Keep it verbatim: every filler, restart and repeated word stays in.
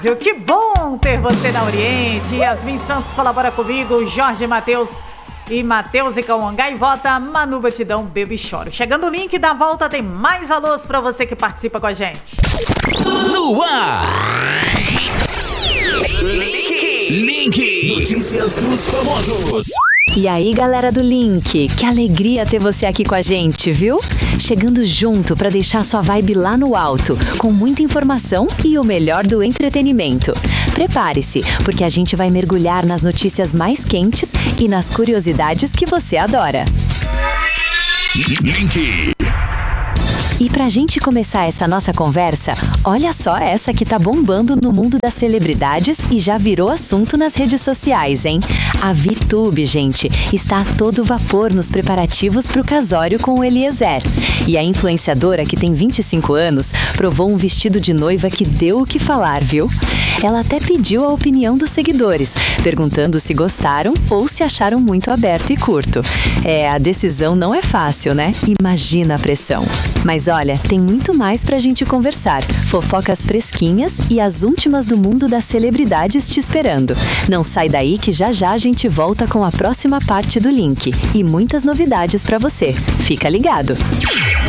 Que bom ter você na Oriente. Yasmin Santos colabora comigo, Jorge Matheus e Matheus e Cauã Gaivota, Manu Batidão, Bebo e Choro. Chegando o link da volta, tem mais alôs pra você que participa com a gente. No ar! Link! Link! Notícias dos famosos. E aí, galera do Link, que alegria ter você aqui com a gente, viu? Chegando junto para deixar sua vibe lá no alto, com muita informação e o melhor do entretenimento. Prepare-se, porque a gente vai mergulhar nas notícias mais quentes e nas curiosidades que você adora. Link! E pra gente começar essa nossa conversa, olha só essa que tá bombando no mundo das celebridades e já virou assunto nas redes sociais, hein? A VTube, gente, está a todo vapor nos preparativos pro casório com o Eliezer. E a influenciadora, que tem vinte e cinco anos, provou um vestido de noiva que deu o que falar, viu? Ela até pediu a opinião dos seguidores, perguntando se gostaram ou se acharam muito aberto e curto. É, a decisão não é fácil, né? Imagina a pressão. Mas olha, tem muito mais pra gente conversar. Fofocas fresquinhas e as últimas do mundo das celebridades te esperando. Não sai daí que já já a gente volta com a próxima parte do Link. E muitas novidades pra você. Fica ligado!